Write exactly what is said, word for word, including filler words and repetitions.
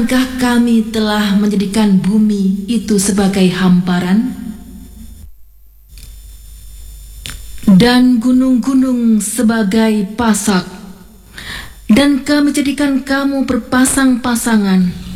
bukankah kami telah menjadikan bumi itu sebagai hamparan? Dan gunung-gunung sebagai pasak, dan kami jadikan kamu berpasang-pasangan